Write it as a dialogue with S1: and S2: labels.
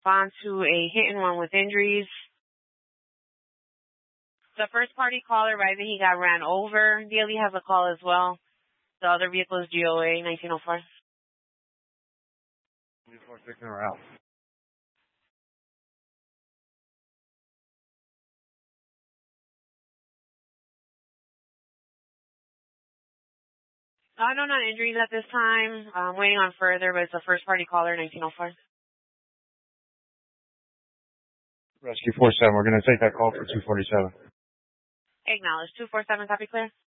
S1: respond to a hit and run with injuries. The first party caller arriving, he got ran over. DLE has a call as well. The other vehicle is GOA 1904.
S2: 24-6 and we're out.
S1: No, not injuries at this time. I'm waiting on further, but it's the first party caller 1904.
S2: Rescue 47, we're going to take that call for 247.
S1: Acknowledge. 247, copy clear.